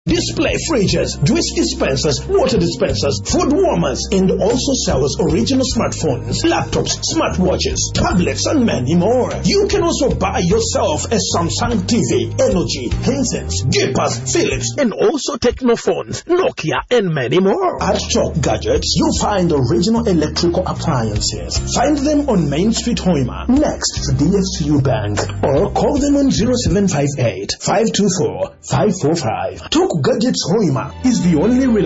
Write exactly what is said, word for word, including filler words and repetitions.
display fridges, juice dispensers, water dispensers, food warmers, and also sells original smartphones, laptops, smartwatches, tablets, and many more. You can also buy yourself a Samsung T V, L G, Hisense, Gippers, Philips, and also Technophones, Nokia, and many more. At Chalk Gadgets, you'll find original electrical appliances. Find them on Main Street, Hoima, next to D S U Bank, or call them on zero seven five eight, five two four, five four five. Chalk Gadgets Hoima is the only